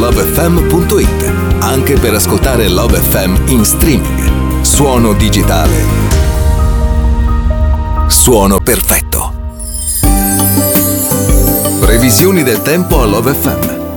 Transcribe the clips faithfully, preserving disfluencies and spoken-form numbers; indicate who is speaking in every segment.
Speaker 1: love f m punto it, anche per ascoltare Love F M in streaming. Suono digitale. Suono perfetto. Previsioni del tempo a Love F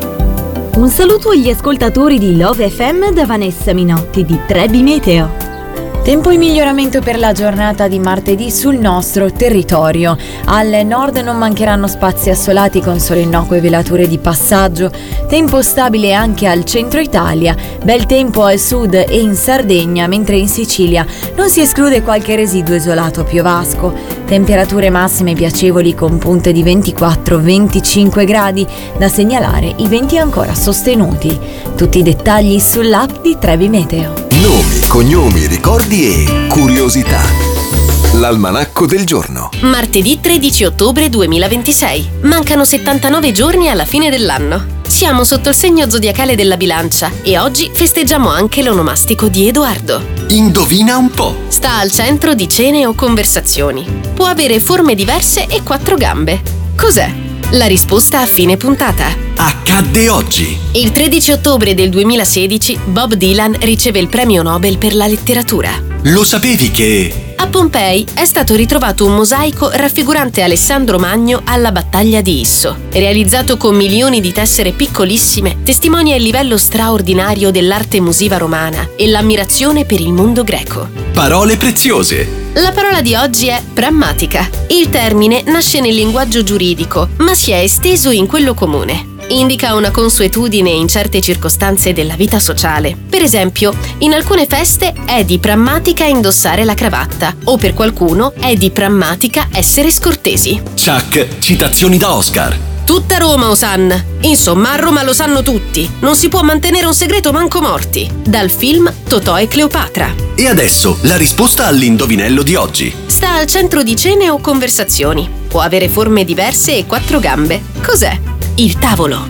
Speaker 1: M.
Speaker 2: Un saluto agli ascoltatori di Love F M da Vanessa Minotti di Trebi Meteo.
Speaker 3: Tempo in miglioramento per la giornata di martedì sul nostro territorio. Al nord non mancheranno spazi assolati con sole innocue velature di passaggio. Tempo stabile anche al centro Italia. Bel tempo al sud e in Sardegna, mentre in Sicilia non si esclude qualche residuo isolato piovasco. Temperature massime piacevoli con punte di ventiquattro venticinque gradi. Da segnalare i venti ancora sostenuti. Tutti i dettagli sull'app di Trebi Meteo.
Speaker 1: Nomi, cognomi, ricordi e curiosità. L'almanacco del giorno.
Speaker 4: Martedì tredici ottobre duemilaventisei. Mancano settantanove giorni alla fine dell'anno. Siamo sotto il segno zodiacale della Bilancia e oggi festeggiamo anche l'onomastico di Edoardo.
Speaker 5: Indovina un po'.
Speaker 4: Sta al centro di cene o conversazioni. Può avere forme diverse e quattro gambe. Cos'è? La risposta a fine puntata.
Speaker 5: Accadde oggi.
Speaker 4: Il tredici ottobre del duemilasedici Bob Dylan riceve il premio Nobel per la letteratura.
Speaker 5: Lo sapevi che...
Speaker 4: A Pompei è stato ritrovato un mosaico raffigurante Alessandro Magno alla battaglia di Isso. Realizzato con milioni di tessere piccolissime, testimonia il livello straordinario dell'arte musiva romana e l'ammirazione per il mondo greco.
Speaker 5: Parole preziose.
Speaker 4: La parola di oggi è prammatica. Il termine nasce nel linguaggio giuridico, ma si è esteso in quello comune. Indica una consuetudine in certe circostanze della vita sociale. Per esempio, in alcune feste è di prammatica indossare la cravatta, o per qualcuno è di prammatica essere scortesi.
Speaker 5: Chuck, citazioni da Oscar.
Speaker 4: Tutta Roma, Osanna. Insomma, a Roma lo sanno tutti. Non si può mantenere un segreto manco morti. Dal film Totò e Cleopatra.
Speaker 5: E adesso la risposta all'indovinello di oggi.
Speaker 4: Sta al centro di cene o conversazioni. Può avere forme diverse e quattro gambe. Cos'è? Il tavolo.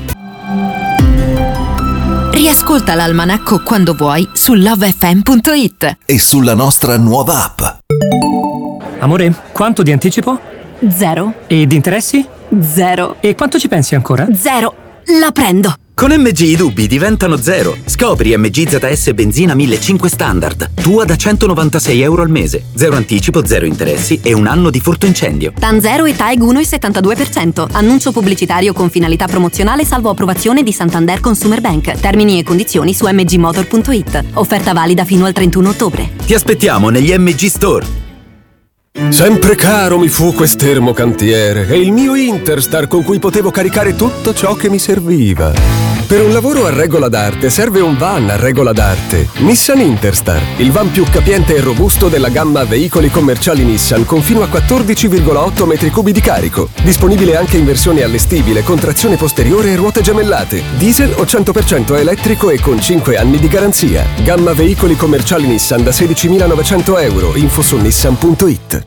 Speaker 6: Riascolta l'almanacco quando vuoi su love f m punto it
Speaker 1: e sulla nostra nuova app.
Speaker 7: Amore, quanto di anticipo?
Speaker 6: Zero.
Speaker 7: E di interessi?
Speaker 6: Zero.
Speaker 7: E quanto ci pensi ancora?
Speaker 6: Zero. La prendo.
Speaker 8: Con M G i dubbi diventano zero. Scopri M G Z S benzina millecinquecento standard. Tua da centonovantasei euro al mese. Zero anticipo, zero interessi e un anno di furto incendio.
Speaker 6: TAN zero e T A E G uno virgola settantadue per cento. Annuncio pubblicitario con finalità promozionale salvo approvazione di Santander Consumer Bank. Termini e condizioni su m g motor punto it. Offerta valida fino al trentuno ottobre.
Speaker 8: Ti aspettiamo negli M G Store.
Speaker 9: Sempre caro mi fu quest'ermo cantiere e il mio Interstar con cui potevo caricare tutto ciò che mi serviva. Per un lavoro a regola d'arte serve un van a regola d'arte. Nissan Interstar, il van più capiente e robusto della gamma veicoli commerciali Nissan con fino a quattordici virgola otto metri cubi di carico. Disponibile anche in versione allestibile con trazione posteriore e ruote gemellate. Diesel o cento per cento elettrico e con cinque anni di garanzia. Gamma veicoli commerciali Nissan da sedicimilanovecento euro. Info su nissan punto it.